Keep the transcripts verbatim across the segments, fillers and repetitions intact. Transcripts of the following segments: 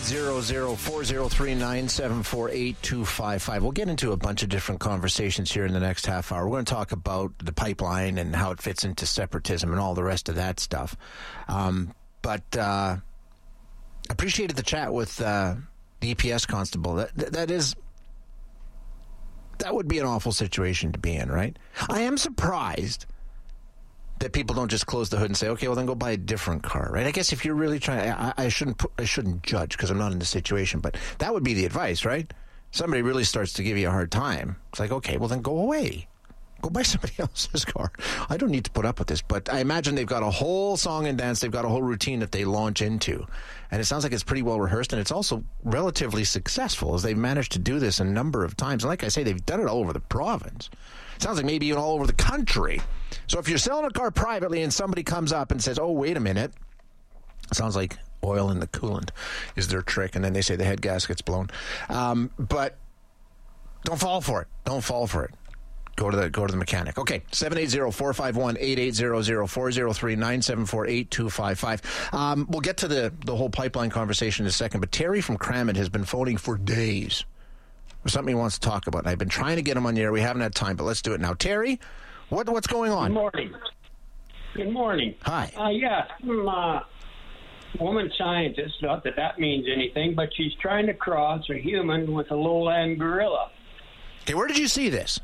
zero zero four zero three nine seven four eight two five five. We'll get into a bunch of different conversations here in the next half hour. We're going to talk about the pipeline and how it fits into separatism and all the rest of that stuff. Um, but uh, appreciated the chat with uh, the E P S constable. That, that is... That would be an awful situation to be in, right? I am surprised that people don't just close the hood and say, okay, well, then go buy a different car, right? I guess if you're really trying, I, I shouldn't put, I shouldn't judge because I'm not in the situation, but that would be the advice, right? Somebody really starts to give you a hard time. It's like, okay, well, then go away. Go buy somebody else's car. I don't need to put up with this, but I imagine they've got a whole song and dance. They've got a whole routine that they launch into. And it sounds like it's pretty well rehearsed, and it's also relatively successful as they've managed to do this a number of times. And like I say, they've done it all over the province. It sounds like maybe even all over the country. So if you're selling a car privately and somebody comes up and says, oh, wait a minute, it sounds like oil in the coolant is their trick, and then they say the head gasket's blown. Um, but don't fall for it. Don't fall for it. Go to the go to the mechanic. Okay, seven eight zero, four five one, eight eight zero zero, four zero three, nine seven four, eight two five five. Um, we'll get to the, the whole pipeline conversation in a second, but Terry from Cramond has been phoning for days. There's something he wants to talk about, and I've been trying to get him on the air. We haven't had time, but let's do it now. Terry, what what's going on? Good morning. Good morning. Hi. Uh, yeah, some uh, woman scientist, not that that means anything, but she's trying to cross a human with a lowland gorilla. Okay, where did you see this?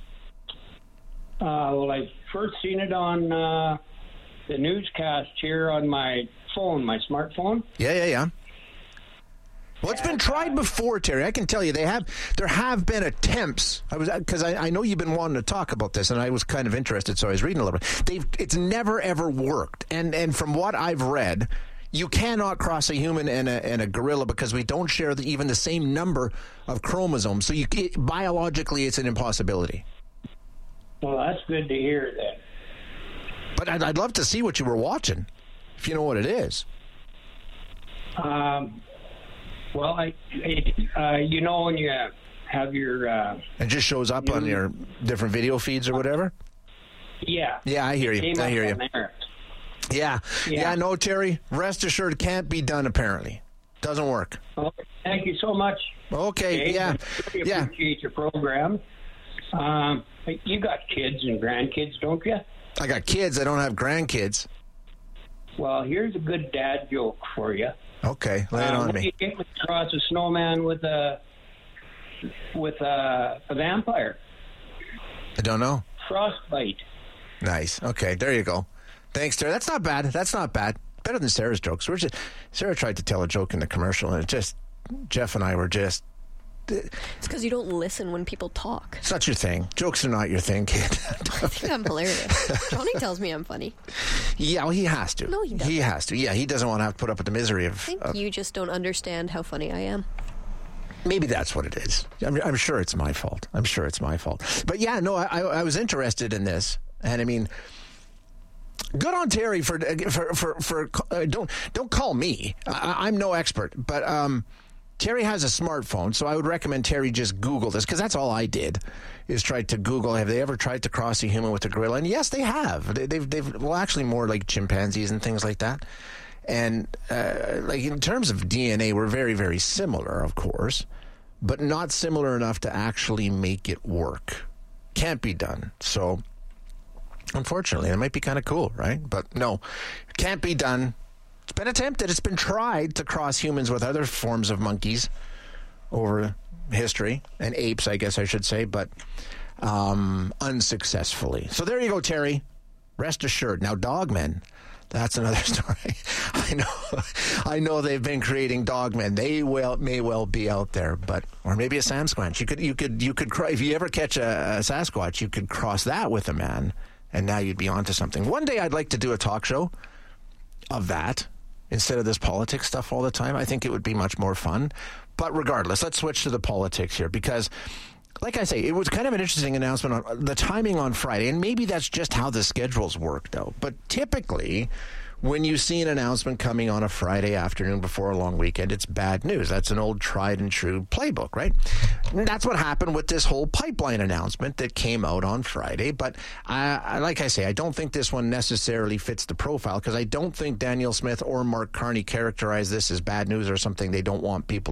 Uh, well, I first seen it on uh, the newscast here on my phone, my smartphone. Yeah, yeah, yeah. Well, it's been tried before, Terry. I can tell you, they have. There have been attempts. I was because I, I know you've been wanting to talk about this, and I was kind of interested, so I was reading a little bit. They've. It's never ever worked, and and from what I've read, you cannot cross a human and a and a gorilla because we don't share the, even the same number of chromosomes. So you it, biologically, it's an impossibility. Well, that's good to hear then. But I'd, I'd love to see what you were watching, if you know what it is. Um, well, I, I uh, you know, when you have your... Uh, it just shows up on your different video feeds or whatever? Yeah. Yeah, I hear you. I hear you. Yeah. Yeah. Yeah, no, Terry, rest assured, can't be done, apparently. Doesn't work. Okay. Thank you so much. Okay, Dave. yeah. I really yeah. appreciate your program. Um, you got kids and grandkids, don't you? I got kids. I don't have grandkids. Well, here's a good dad joke for you. Okay, lay it um, on what me. do you get across a snowman with a with a, a vampire? I don't know. Frostbite. Nice. Okay, there you go. Thanks, Terry. That's not bad. That's not bad. Better than Sarah's jokes. We're just Sarah tried to tell a joke in the commercial, and it just Jeff and I were just. It's because you don't listen when people talk. It's not your thing. Jokes are not your thing, kid. I think I'm hilarious. Johnny tells me I'm funny. Yeah, well, he has to. No, he doesn't. He has to. Yeah, he doesn't want to have to put up with the misery of... I think of, you just don't understand how funny I am. Maybe that's what it is. I'm, I'm sure it's my fault. I'm sure it's my fault. But yeah, no, I, I was interested in this. And I mean... Good on Terry for... for, for, for uh, don't, don't call me. I, I'm no expert. But... um Terry has a smartphone, so I would recommend Terry just Google this, because that's all I did, is try to Google, have they ever tried to cross a human with a gorilla? And yes, they have. They, they've, they've, well, actually more like chimpanzees and things like that. And, uh, like, in terms of D N A, we're very, very similar, of course, but not similar enough to actually make it work. Can't be done. So, unfortunately, it might be kind of cool, right? But no, can't be done. It's been attempted. It's been tried to cross humans with other forms of monkeys over history, and apes, I guess I should say, but um, unsuccessfully. So there you go, Terry. Rest assured. Now, dogmen, that's another story. I know, I know they've been creating dogmen. They will may well be out there, but or maybe a Sasquatch. You could, you could, you could. If you ever catch a, a Sasquatch, you could cross that with a man, and now you'd be onto something. One day, I'd like to do a talk show of that instead of this politics stuff all the time. I think it would be much more fun. But regardless, let's switch to the politics here, because like I say, it was kind of an interesting announcement on the timing on Friday, and maybe that's just how the schedules worked out. But typically, when you see an announcement coming on a Friday afternoon before a long weekend, it's bad news. That's an old tried and true playbook, right? And that's what happened with this whole pipeline announcement that came out on Friday. But I, I, like I say, I don't think this one necessarily fits the profile, because I don't think Danielle Smith or Mark Carney characterize this as bad news or something they don't want people